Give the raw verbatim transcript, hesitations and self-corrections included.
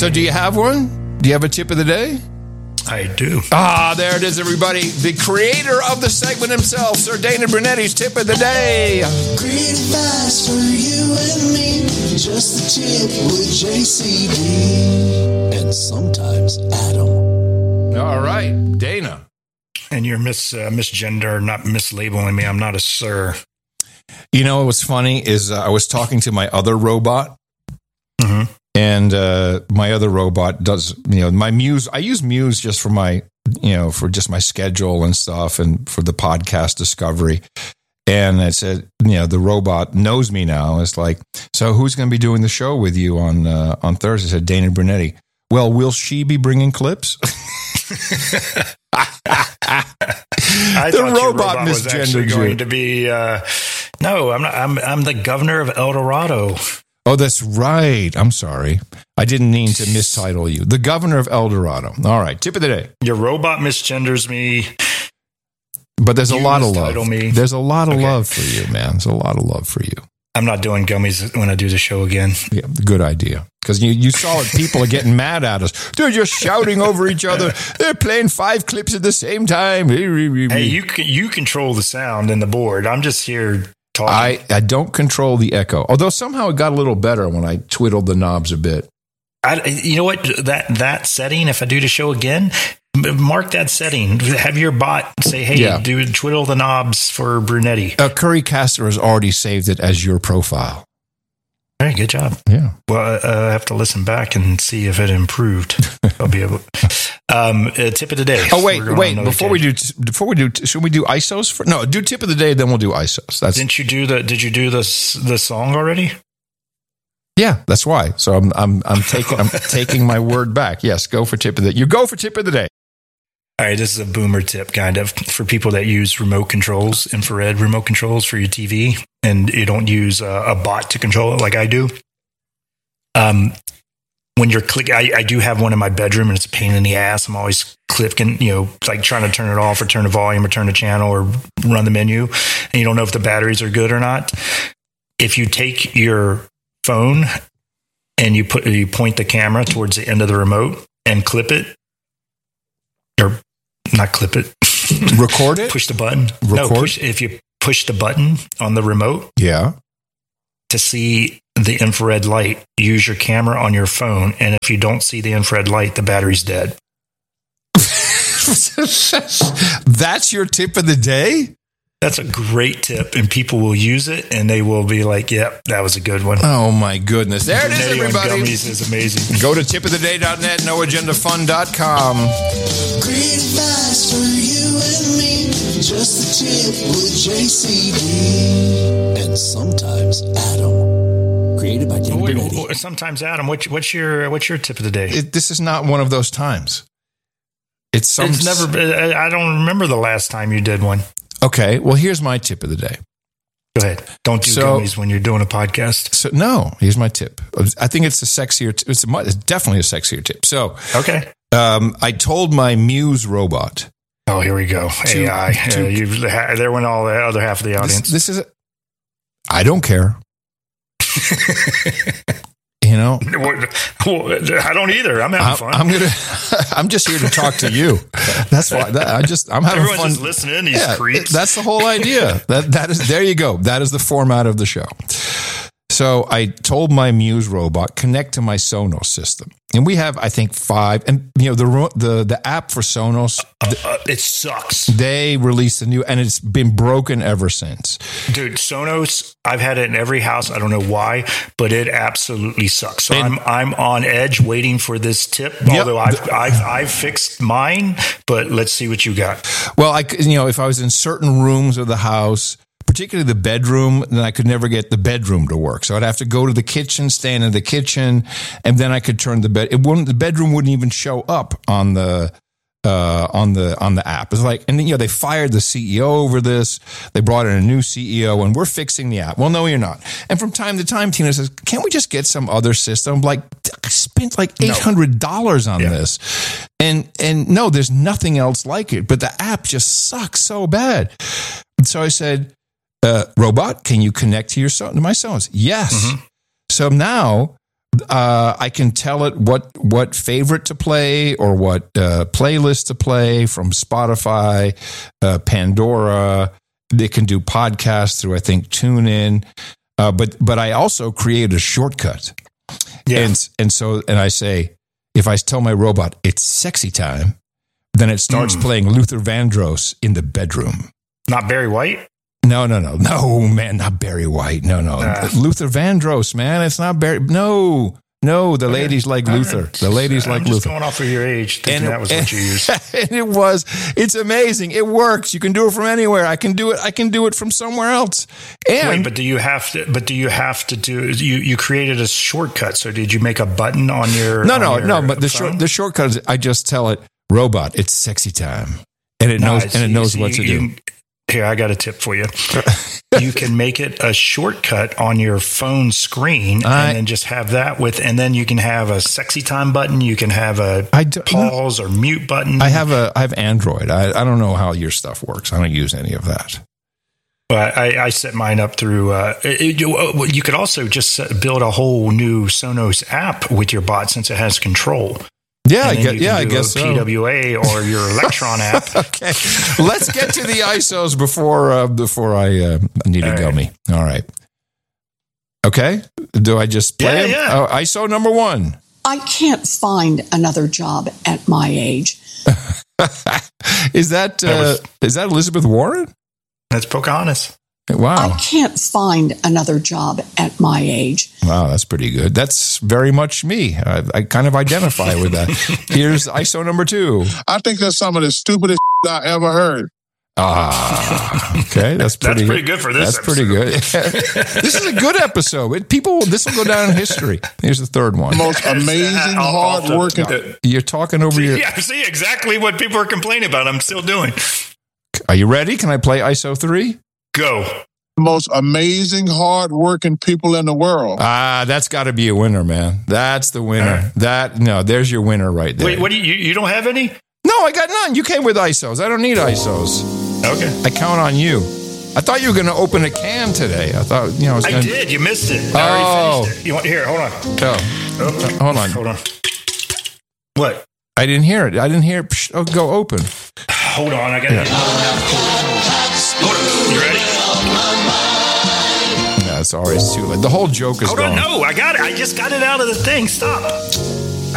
So do you have one? Do you have a tip of the day? I do. Ah, there it is, everybody. The creator of the segment himself, Sir Dana Brunetti's tip of the day. Great advice for you and me. Just the tip with J C D. And sometimes Adam. All right, Dana. And you're mis uh, misgender, not mislabeling me. I'm not a sir. You know what's funny is uh, I was talking to my other robot. Mm-hmm. And uh, my other robot does, you know, my Muse. I use Muse just for my, you know, for just my schedule and stuff, and for the podcast discovery. And I said, you know, the robot knows me now. It's like, so who's going to be doing the show with you on uh, on Thursday? I said, Dana Brunetti. Well, will she be bringing clips? I the thought robot, your robot was actually misgendered going you. to be. Uh, no, I'm not. I'm I'm the governor of El Dorado. Oh, that's right. I'm sorry. I didn't mean to mistitle you. The governor of El Dorado. All right. Tip of the day. Your robot misgenders me. But there's a You lot of love. mistitle me. There's a lot of Okay. love for you, man. There's a lot of love for you. I'm not doing gummies when I do the show again. Yeah, good idea. Because you, you saw it. People are getting mad at us. They're just shouting over each other. They're playing five clips at the same time. Hey, you can, you control the sound and the board. I'm just here talking. I, I don't control the echo. Although somehow it got a little better when I twiddled the knobs a bit. I, you know what? That that setting, if I do the show again, m- mark that setting. Have your bot say, hey, Yeah. do twiddle the knobs for Brunetti. Uh, Curry Caster has already saved it as your profile. All right, good job. Yeah. Well, uh, I have to listen back and see if it improved. I'll be able. Um, uh, tip of the day. Oh wait, We're going wait! on another Before we tangent. do, before we do, should we do I S Os? For, no, do tip of the day, then we'll do I S Os. That's Didn't you do the? Did you do this the song already? yeah. That's why. So I'm I'm I'm taking I'm taking my word back. Yes, go for tip of the. You go for tip of the day. All right, this is a boomer tip, kind of, for people that use remote controls, infrared remote controls for your T V, and you don't use a, a bot to control it like I do. Um, when you're clicking, I, I do have one in my bedroom, and it's a pain in the ass. I'm always clicking, you know, like trying to turn it off or turn the volume or turn the channel or run the menu, and you don't know if the batteries are good or not. If you take your phone and you put you point the camera towards the end of the remote and clip it, or not clip it, Record it. push the button. No, Record? push, if you push the button on the remote Yeah. to see the infrared light, use your camera on your phone. And if you don't see the infrared light, the battery's dead. That's your tip of the day? That's a great tip, and people will use it, and they will be like, yep, that was a good one. Oh, my goodness. There it is, Brunetti on everybody. Gummies is amazing. Go to tip of the day dot net, no agenda fun dot com. Great advice for you and me. Just the tip with J C D. And sometimes Adam. Created by Dana Wait, Brunetti. w- sometimes, Adam, what's, what's your what's your tip of the day? It, this is not one of those times. It's some. it's never. I I don't remember the last time you did one. Okay, well, here's my tip of the day. Go ahead. Don't do So- gummies when you're doing a podcast. So, no, here's my tip. I think it's a sexier, t- it's, a, mu- it's definitely a sexier tip. So, Okay. um, I told my Muse robot. Oh, here we go. To- A I. to- Uh, you've, there went all the other half of the This, audience. this is, a, I don't care. You know, I don't either. I'm having I'm, fun. I'm gonna. I'm just here to talk to you. That's why. That, I just. I'm having Everyone's fun. just listening. These Yeah, creeps. that's the whole idea. That that is. There you go. That is the format of the show. So I told my Muse robot connect to my Sonos system, and we have I think five. And you know the ro- the the app for Sonos, Uh, it sucks. they released a new, and it's been broken ever since. Dude, Sonos, I've had it in every house. I don't know why, but it absolutely sucks. So And- I'm I'm on edge waiting for this tip. Yep. Although I've, I've I've fixed mine, but let's see what you got. Well, I could- you know if I was in certain rooms of the house, particularly the bedroom, then I could never get the bedroom to work. So I'd have to go to the kitchen, stand in the kitchen, and then I could turn the bed. It wouldn't. The bedroom wouldn't even show up on the uh, on the on the app. It's like, and then, you know, they fired the C E O over this. They brought in a new C E O, and we're fixing the app. Well, no, you're not. And from time to time, Tina says, "Can't we just get some other system?" Like, I spent like eight hundred dollars on Yeah. this, and and no, there's nothing else like it. But the app just sucks so bad. And so I said, uh, robot, can you connect to your so- to my Sonos? Yes. Mm-hmm. So now Uh, I can tell it what what favorite to play or what uh, playlist to play from Spotify, uh, Pandora. They can do podcasts through, I think, TuneIn. Uh, but but I also create a shortcut. Yeah. And, and so, and I say, if I tell my robot, it's sexy time, then it starts mm. playing Luther Vandross in the bedroom. Not Barry White? No, no, no. No, man, not Barry White. No, no. Uh, Luther Vandross, man. It's not Barry. No, no. The okay. ladies like Luther. The ladies I'm like just Luther. Going off of your age, thinking and, that was and, what you used. And it was. It's amazing. It works. You can do it from anywhere. I can do it. I can do it from somewhere else. And Wait, but do you have to? But do you have to do? You you created a shortcut. So did you make a button on your? No, on no, your no. But the phone? short the shortcut is I just tell it, robot, it's sexy time, and it no, knows see, and it knows see, what to you, do. Here, I got a tip for you. You can make it a shortcut on your phone screen I, and then just have that with, and then you can have a sexy time button. You can have a I do, pause or mute button. I have a, I have Android. I, I don't know how your stuff works. I don't use any of that. But I, I set mine up through, uh, it, you, you could also just build a whole new Sonos app with your bot since it has control. Yeah, I guess, yeah, I guess P W A so. Or your Electron app. Okay, let's get to the I S Os before uh, before I uh, need a gummy. All right. Okay. Do I just play? Yeah, yeah. Oh, I S O number one. I can't find another job at my age. Is that, uh, that was, is that Elizabeth Warren? That's Pocahontas. Wow. I can't find another job at my age. Wow, that's pretty good. That's very much me. I, I kind of identify with that. Here's I S O number two. I think that's some of the stupidest I ever heard. Ah, okay. That's pretty, that's pretty good. good for this That's episode. pretty good. This is a good episode. It, people, this will go down in history. Here's the third one. The most amazing, hard working. You're talking over see, your. Yeah, see exactly what people are complaining about. I'm still doing. Are you ready? Can I play I S O three? Go. The most amazing, hard-working people in the world. Ah, that's got to be a winner, man. That's the winner. Right. That no, there's your winner right there. Wait, what do you? You don't have any? No, I got none. You came with I S Os. I don't need I S Os. Okay, I count on you. I thought you were going to open a can today. I thought you know. I, was gonna... I did. You missed it. I oh, already finished it. You want here? Hold on. Oh, oh. hold on. Hold on. What? I didn't hear it. I didn't hear it. Oh, go open. Hold on. I got it. Yeah. You ready? No, it's always too late. The whole joke is Hold gone. on. No, I got it. I just got it out of the thing. Stop.